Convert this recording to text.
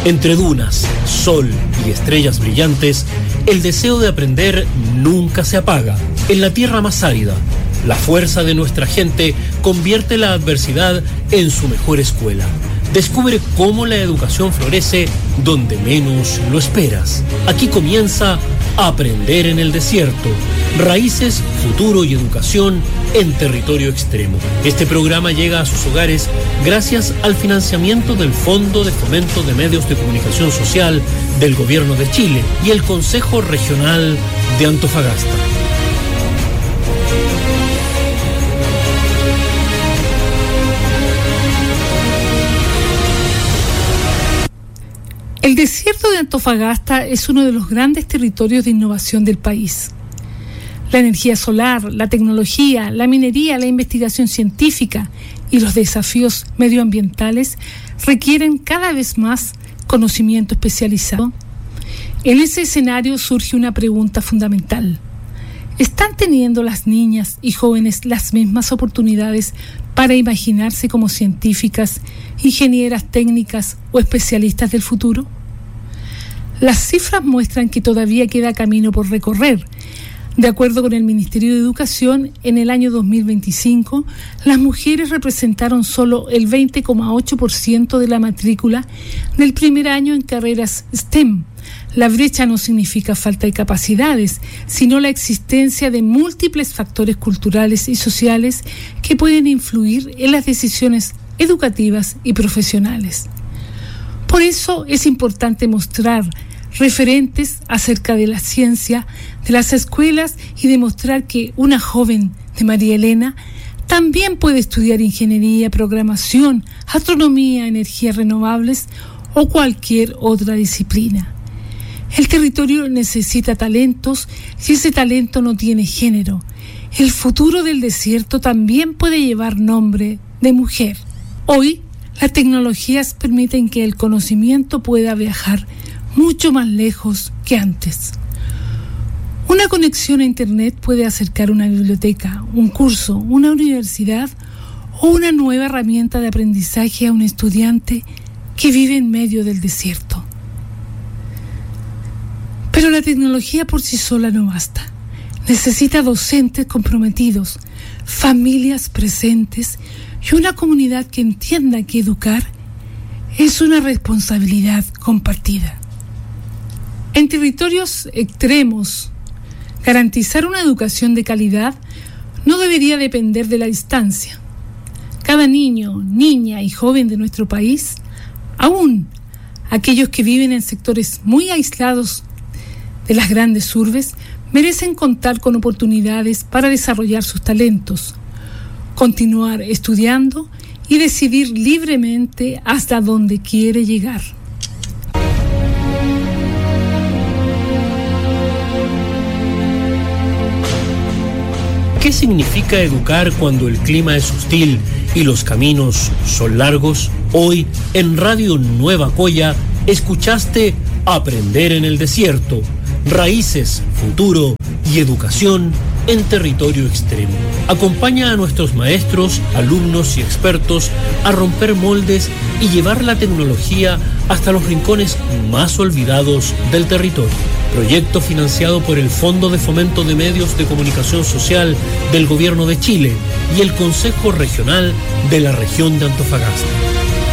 Entre dunas, sol y estrellas brillantes, el deseo de aprender nunca se apaga. En la tierra más árida, la fuerza de nuestra gente convierte la adversidad en su mejor escuela. Descubre cómo la educación florece donde menos lo esperas. Aquí comienza Aprender en el Desierto. Raíces, futuro y educación en territorio extremo. Este programa llega a sus hogares gracias al financiamiento del Fondo de Fomento de Medios de Comunicación Social del Gobierno de Chile y el Consejo Regional de Antofagasta. El desierto de Antofagasta es uno de los grandes territorios de innovación del país. La energía solar, la tecnología, la minería, la investigación científica y los desafíos medioambientales requieren cada vez más conocimiento especializado. En ese escenario surge una pregunta fundamental. ¿Están teniendo las niñas y jóvenes las mismas oportunidades para imaginarse como científicas, ingenieras técnicas o especialistas del futuro? Las cifras muestran que todavía queda camino por recorrer. De acuerdo con el Ministerio de Educación, en el año 2025, las mujeres representaron solo el 20,8% de la matrícula del primer año en carreras STEM. La brecha no significa falta de capacidades, sino la existencia de múltiples factores culturales y sociales que pueden influir en las decisiones educativas y profesionales. Por eso es importante mostrar referentes acerca de la ciencia de las escuelas y demostrar que una joven de María Elena también puede estudiar ingeniería, programación, astronomía, energías renovables o cualquier otra disciplina. El territorio necesita talentos y ese talento no tiene género. El futuro del desierto también puede llevar nombre de mujer. Hoy, las tecnologías permiten que el conocimiento pueda viajar mucho más lejos que antes. Una conexión a Internet puede acercar una biblioteca, un curso, una universidad o una nueva herramienta de aprendizaje a un estudiante que vive en medio del desierto. Pero la tecnología por sí sola no basta. Necesita docentes comprometidos, familias presentes y una comunidad que entienda que educar es una responsabilidad compartida. En territorios extremos, garantizar una educación de calidad no debería depender de la distancia. Cada niño, niña y joven de nuestro país, aún aquellos que viven en sectores muy aislados de las grandes urbes, merecen contar con oportunidades para desarrollar sus talentos, continuar estudiando y decidir libremente hasta dónde quiere llegar. ¿Qué significa educar cuando el clima es hostil y los caminos son largos? Hoy, en Radio Nueva Coya, escuchaste Aprender en el Desierto. Raíces, futuro y educación en territorio extremo. Acompaña a nuestros maestros, alumnos y expertos a romper moldes y llevar la tecnología hasta los rincones más olvidados del territorio. Proyecto financiado por el Fondo de Fomento de Medios de Comunicación Social del Gobierno de Chile y el Consejo Regional de la Región de Antofagasta.